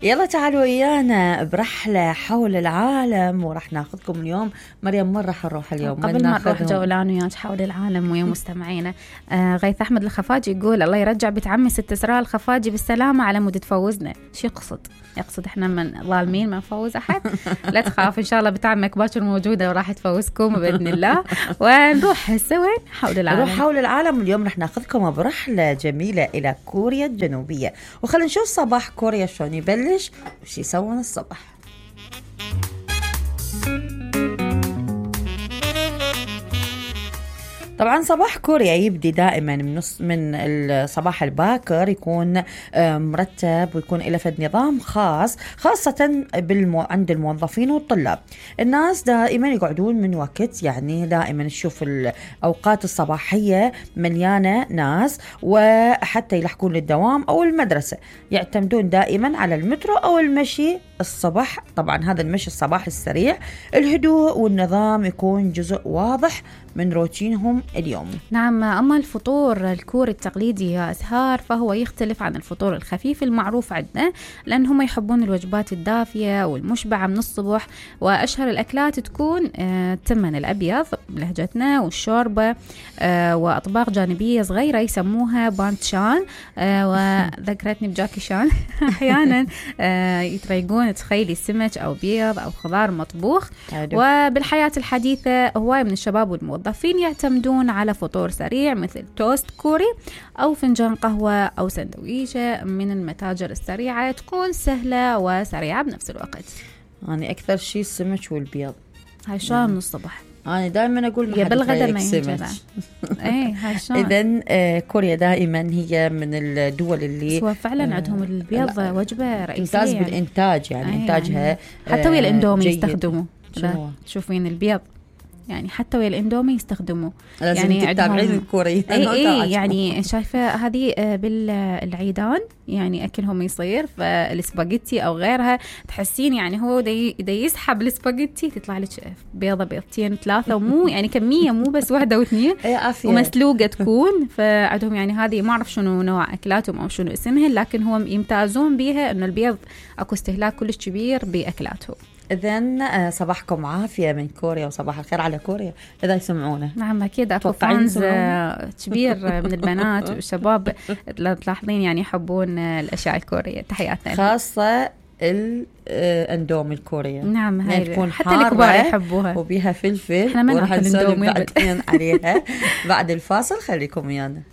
يلا تعالوا ويانا برحلة حول العالم، وراح ناخذكم اليوم. مريم وين راح نروح اليوم؟ قبل ما نروح جولان وياك حول العالم ويا مستمعينا، غيث أحمد الخفاجي يقول الله يرجع بيت عمي ست إسراء الخفاجي بالسلامة على مود تفوزنا. شو يقصد احنا من ظالمين ما نفوز أحد؟ لا تخاف إن شاء الله بيت عمك باكر موجودة وراح تفوزكم بإذن الله. ونروح هسه وين؟ حول العالم. نروح حول العالم اليوم. راح ناخذكم برحلة جميلة إلى كوريا الجنوبية، وخلينا نشوف صباح كوريا شلون يبلش وش يسوون الصبح. طبعا صباح كوريا يبدي دائما من الصباح الباكر، يكون مرتب ويكون له فد نظام خاص، خاصة عند الموظفين والطلاب. الناس دائما يقعدون من وقت، يعني دائما نشوف الأوقات الصباحية مليانة ناس، وحتى يلحقون للدوام أو المدرسة يعتمدون دائما على المترو أو المشي الصبح. طبعا هذا المشي الصباح السريع، الهدوء والنظام يكون جزء واضح من روتينهم اليومي. نعم. أما الفطور الكوري التقليدي يا أزهار فهو يختلف عن الفطور الخفيف المعروف عندنا، لأنهم يحبون الوجبات الدافية والمشبعة من الصبح، وأشهر الأكلات تكون التمن الأبيض بلهجتنا والشوربة، وأطباق جانبية صغيرة يسموها بانتشان، وذكرتني بجاكي شان. أحيانا يتريقون تخيلي سمك أو بيض أو خضار مطبوخ. وبالحياة الحديثة هواي من الشباب والموظفين يعتمدون على فطور سريع مثل توست كوري أو فنجان قهوة أو سندويشة من المتاجر السريعة، تكون سهلة وسريعة بنفس الوقت. أنا أكثر شيء السمك والبيض، هاي شلون من الصبح. أنا دائما أقول يا بالغدا ما ينجلع. إيه هاي شلون. إذن كوريا دائما هي من الدول اللي سواء فعلا عندهم البيض وجبة رئيسية، تمتاز بالإنتاج، يعني إنتاجها حتى ويا الإندومي يستخدموا. تشوفين البيض يعني حتى ويا الاندومي يستخدموا، يعني تتابعين الكوريين. اي يعني شايفه هذه بالعيدان يعني اكلهم يصير، فالسباجيتي او غيرها تحسين يعني هو دا يسحب السباجيتي تطلع لك بيضه بيضتين ثلاثه، ومو يعني كميه مو بس واحده واثنين ومسلوقه تكون. فعندهم يعني هذه ما اعرف شنو نوع اكلاتهم او شنو اسمها، لكن هم يمتازون بها انه البيض اكو استهلاك كلش كبير باكلاتهم. إذن صباحكم عافية من كوريا، وصباح الخير على كوريا إذا يسمعونه. نعم أكيد أكو فانز كبير من البنات والشباب تلاحظين يعني يحبون الأشياء الكورية. تحياتنا خاصة الاندومي الكورية. نعم هاي تكون حتى الكبار يحبوها وبيها فلفل، احنا ما ناكل اندومي بعدين عليها بعد الفاصل. خليكم ويانا.